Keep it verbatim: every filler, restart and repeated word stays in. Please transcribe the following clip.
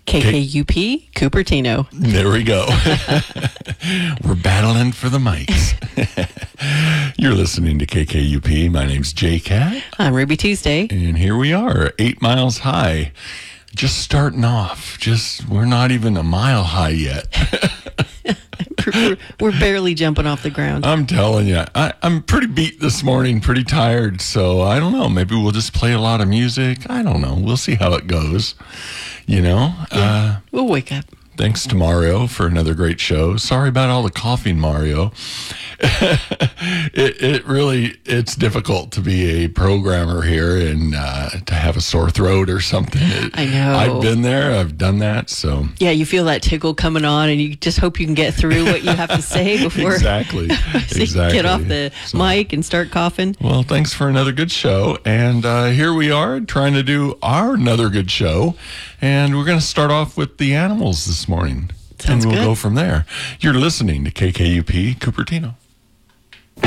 K K U P, Cupertino. There we go. We're battling for the mics. You're listening to K K U P. My name's J Cat. I'm Ruby Tuesday. And here we are, eight miles high. Just starting off. Just, we're not even a mile high yet. we're, we're barely jumping off the ground. I'm telling you, I, I'm pretty beat this morning, pretty tired. So I don't know. Maybe we'll just play a lot of music. I don't know. We'll see how it goes. You know? Yeah, uh, we'll wake up. Thanks to Mario for another great show. Sorry about all the coughing, Mario. it, it really, it's difficult to be a programmer here and uh, to have a sore throat or something. It, I know. I've been there. I've done that. So yeah, you feel that tickle coming on and you just hope you can get through what you have to say before exactly, so exactly. get off the so, mic and start coughing. Well, thanks for another good show. And uh, here we are trying to do our another good show. And we're going to start off with the animals this morning. Sounds and we'll good. go from there. You're listening to K K U P Cupertino.